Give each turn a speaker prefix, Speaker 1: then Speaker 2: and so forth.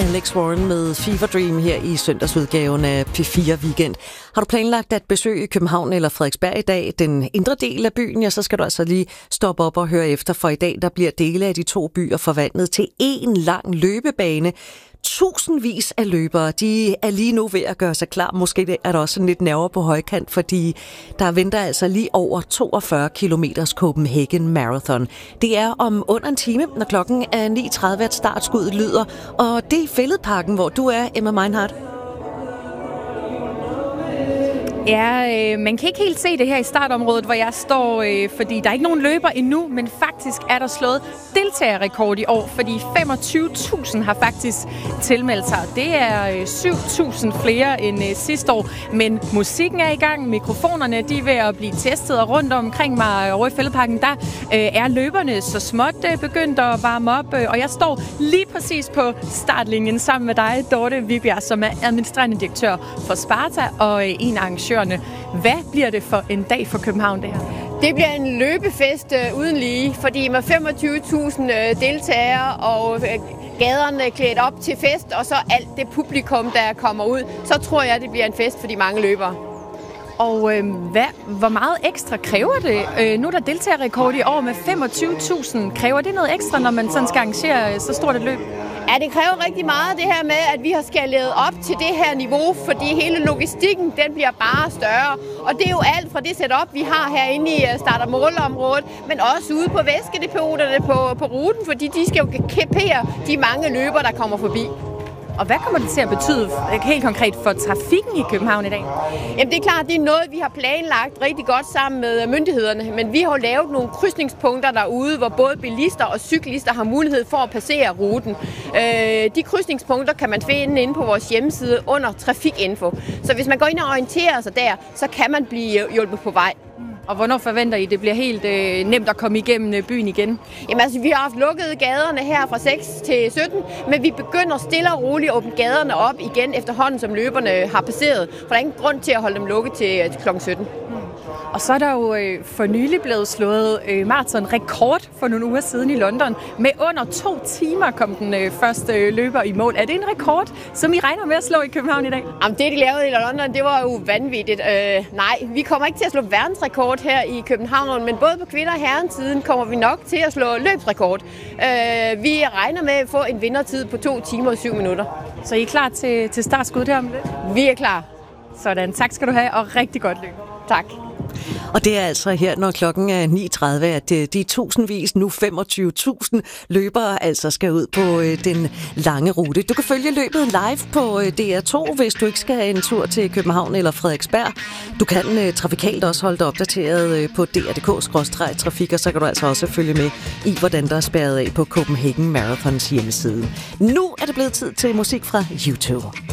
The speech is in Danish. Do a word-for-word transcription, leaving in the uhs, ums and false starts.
Speaker 1: Alex Warren med Fever Dream her i søndagsudgaven af P fire Weekend. Har du planlagt at besøge København eller Frederiksberg i dag, den indre del af byen, ja, så skal du altså lige stoppe op og høre efter, for i dag der bliver dele af de to byer forvandlet til en lang løbebane. Tusindvis af løbere, de er lige nu ved at gøre sig klar. Måske er der også sådan lidt nerver på højkant, fordi der venter altså lige over toogfyrre kilometer Copenhagen Marathon. Det er om under en time, når klokken er ni tredive, at startskuddet lyder. Og det er Fælledparken, hvor du er, Emma Meinhardt.
Speaker 2: Ja, øh, man kan ikke helt se det her i startområdet, hvor jeg står, øh, fordi der er ikke nogen løber endnu, men faktisk er der slået deltagerrekord i år, fordi femogtyve tusind har faktisk tilmeldt sig. Det er øh, syv tusind flere end øh, sidste år, men musikken er i gang, mikrofonerne de er ved at blive testet, og rundt omkring mig over i Fælledparken, der øh, er løberne så småt øh, begyndt at varme op, øh, og jeg står lige præcis på startlinjen sammen med dig, Dorte Vibjerg, som er administrerende direktør for Sparta og øh, en arrangør. Hvad bliver det for en dag for København, det her?
Speaker 3: Det bliver en løbefest øh, uden lige, fordi med femogtyve tusind øh, deltagere og øh, gaderne klædt op til fest, og så alt det publikum, der kommer ud, så tror jeg, det bliver en fest for de mange løbere.
Speaker 2: Og øh, hvad, hvor meget ekstra kræver det? Øh, nu er der deltagerrekord i år med femogtyve tusind. Kræver det noget ekstra, når man sådan skal arrangere så stort et løb?
Speaker 3: Ja, det kræver rigtig meget det her med, at vi har skaleret op til det her niveau, fordi hele logistikken, den bliver bare større. Og det er jo alt fra det setup, vi har herinde i start- og målområdet, men også ude på væskedepoterne på, på ruten, fordi de skal jo kapere de mange løbere, der kommer forbi.
Speaker 2: Og hvad kommer det til at betyde helt konkret for trafikken i København i dag?
Speaker 3: Jamen det er klart, det er noget, vi har planlagt rigtig godt sammen med myndighederne. Men vi har jo lavet nogle krydsningspunkter derude, hvor både bilister og cyklister har mulighed for at passere ruten. Øh, de krydsningspunkter kan man finde inde på vores hjemmeside under trafikinfo. Så hvis man går ind og orienterer sig der, så kan man blive hjulpet på vej.
Speaker 2: Og hvornår forventer I, det bliver helt øh, nemt at komme igennem øh, byen igen?
Speaker 3: Jamen altså, vi har haft lukket gaderne her fra seks til sytten, men vi begynder stille og roligt at åbne gaderne op igen efterhånden, som løberne har passeret. For der er ingen grund til at holde dem lukket til, til klokken sytten. Hmm.
Speaker 2: Og så er der jo øh, for nylig blevet slået øh, maratonrekord for nogle uger siden i London. Med under to timer kom den øh, første øh, løber i mål. Er det en rekord, som I regner med at slå i København i dag?
Speaker 3: Jamen det, de lavede i London, det var jo vanvittigt. Øh, nej, vi kommer ikke til at slå verdensrekord her i København, men både på kvinder- og herrensiden kommer vi nok til at slå løbsrekord. Øh, vi regner med at få en vindertid på to timer og syv minutter.
Speaker 2: Så I er klar til, til startskud her om lidt?
Speaker 3: Vi er klar.
Speaker 2: Sådan, tak skal du have, og rigtig godt løb.
Speaker 3: Tak.
Speaker 1: Og det er altså her, når klokken er ni tredive, at de tusindvis, nu femogtyve tusind løbere, altså skal ud på den lange rute. Du kan følge løbet live på D R to, hvis du ikke skal have en tur til København eller Frederiksberg. Du kan trafikalt også holde dig opdateret på D R punktum d k skråstreg trafik, og så kan du altså også følge med i, hvordan der er spærret af på Copenhagen Marathons hjemmeside. Nu er det blevet tid til musik fra YouTube.